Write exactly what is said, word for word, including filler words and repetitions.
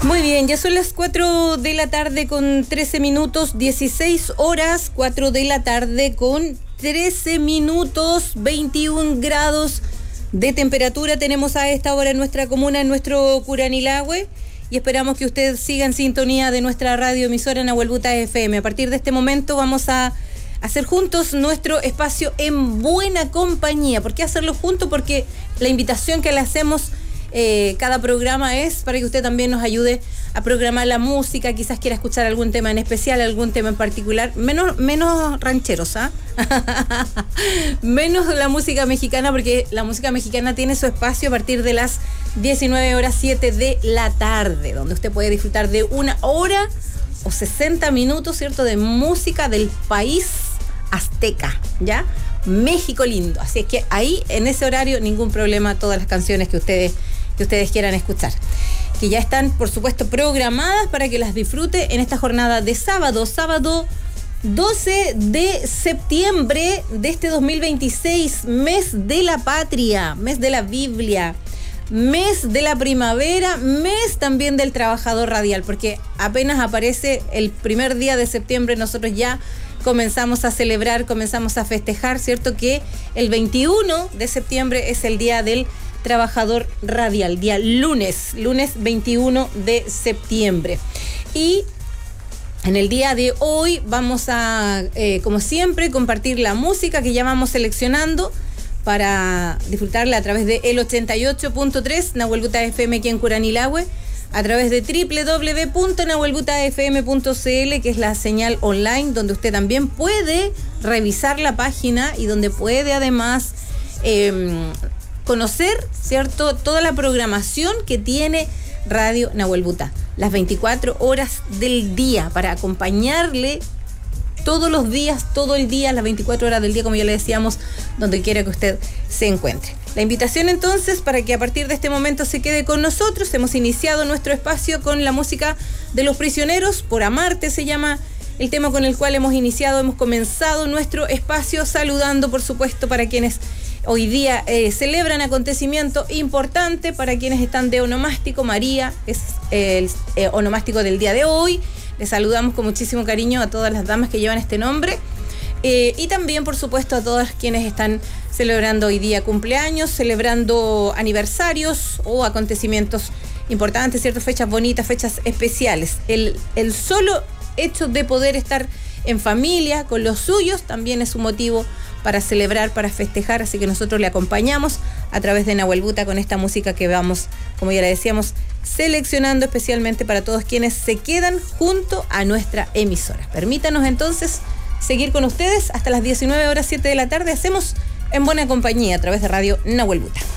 Muy bien, ya son las cuatro de la tarde con trece minutos, dieciséis horas, cuatro de la tarde con trece minutos, veintiún grados de temperatura tenemos a esta hora en nuestra comuna, en nuestro Curanilahue, y esperamos que usted siga en sintonía de nuestra radioemisora Nahuelbuta F M. A partir de este momento vamos a hacer juntos nuestro espacio En Buena Compañía. ¿Por qué hacerlo juntos? Porque la invitación que le hacemos Eh, cada programa es para que usted también nos ayude a programar la música, quizás quiera escuchar algún tema en especial, algún tema en particular, menos, menos rancheros, ¿ah? ¿eh? Menos la música mexicana, porque la música mexicana tiene su espacio a partir de las diecinueve horas siete de la tarde, donde usted puede disfrutar de una hora o sesenta minutos, ¿cierto?, de música del país azteca, ¿ya? México lindo. Así es que ahí, en ese horario, ningún problema, todas las canciones que ustedes que ustedes quieran escuchar, que ya están, por supuesto, programadas para que las disfrute en esta jornada de sábado, sábado doce de septiembre de este dos mil veintiséis, mes de la patria, mes de la Biblia, mes de la primavera, mes también del trabajador radial, porque apenas aparece el primer día de septiembre, nosotros ya comenzamos a celebrar, comenzamos a festejar, ¿cierto? Que el veintiuno de septiembre es el día del trabajador radial, día lunes, lunes veintiuno de septiembre. Y en el día de hoy vamos a, eh, como siempre, compartir la música que ya vamos seleccionando para disfrutarla a través de el ochenta y ocho punto tres Nahuelbuta F M aquí en Curanilahue, a través de doble u doble u doble u punto nahuelbuta f m punto c l, que es la señal online, donde usted también puede revisar la página y donde puede además eh, conocer, ¿cierto?, toda la programación que tiene Radio Nahuelbuta, las veinticuatro horas del día, para acompañarle todos los días, todo el día, las veinticuatro horas del día, como ya le decíamos, donde quiera que usted se encuentre. La invitación entonces para que a partir de este momento se quede con nosotros. Hemos iniciado nuestro espacio con la música de Los Prisioneros, Por Amarte se llama el tema con el cual hemos iniciado, hemos comenzado nuestro espacio, saludando por supuesto para quienes hoy día eh, celebran acontecimiento importante, para quienes están de onomástico. María es el eh, onomástico del día de hoy. Les saludamos con muchísimo cariño a todas las damas que llevan este nombre. Eh, y también, por supuesto, a todas quienes están celebrando hoy día cumpleaños, celebrando aniversarios o acontecimientos importantes, ciertas fechas bonitas, fechas especiales. El, el solo hecho de poder estar en familia, con los suyos, también es un motivo para celebrar, para festejar, así que nosotros le acompañamos a través de Nahuelbuta con esta música que vamos, como ya le decíamos, seleccionando especialmente para todos quienes se quedan junto a nuestra emisora. Permítanos entonces seguir con ustedes hasta las diecinueve horas siete de la tarde. Hacemos En Buena Compañía a través de Radio Nahuelbuta.